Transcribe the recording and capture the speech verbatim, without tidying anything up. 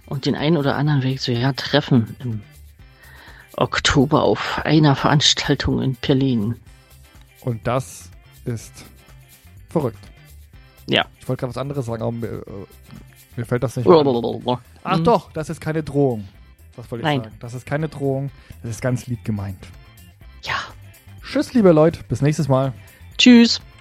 und den einen oder anderen werde ich so ja treffen im Oktober auf einer Veranstaltung in Berlin. Und das ist verrückt. Ja. Ich wollte gerade was anderes sagen, aber mir, mir fällt das nicht ein. Ach Mhm. doch, das ist keine Drohung. Das wollte ich Nein. sagen. Das ist keine Drohung. Das ist ganz lieb gemeint. Ja. Tschüss, liebe Leute. Bis nächstes Mal. Tschüss.